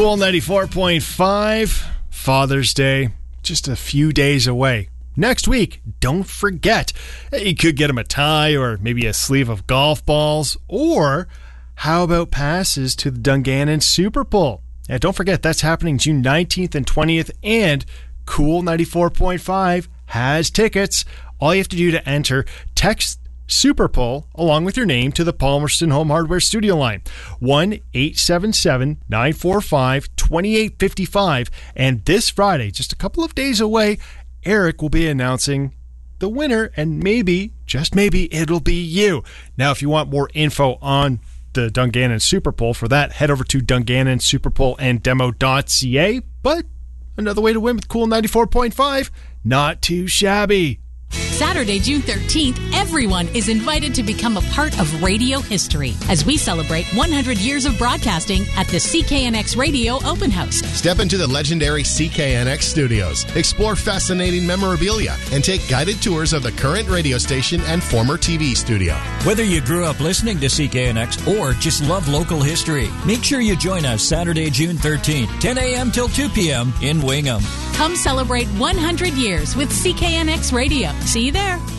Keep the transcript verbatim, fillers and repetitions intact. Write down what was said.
Cool ninety-four point five, Father's Day, just a few days away. Next week, don't forget, you could get him a tie or maybe a sleeve of golf balls, or how about passes to the Dungannon Super Bowl? And don't forget, that's happening June nineteenth and twentieth, and Cool ninety-four point five has tickets. All you have to do to enter, text Super Bowl along with your name to the Palmerston Home Hardware studio line, one eight seven seven, nine four five, two eight five five. And this Friday, just a couple of days away, Eric will be announcing the winner, and maybe, just maybe, it'll be you. Now, if you want more info on the Dungannon Super Bowl, for that, head over to dungannon super bowl and demo dot c a. But another way to win with Cool ninety-four point five, not too shabby. Saturday, June thirteenth, everyone is invited to become a part of radio history as we celebrate one hundred years of broadcasting at the C K N X Radio Open House. Step into the legendary C K N X studios, explore fascinating memorabilia, and take guided tours of the current radio station and former T V studio. Whether you grew up listening to C K N X or just love local history, make sure you join us Saturday, June thirteenth, ten a.m. till two p.m. in Wingham. Come celebrate one hundred years with C K N X Radio. See you there.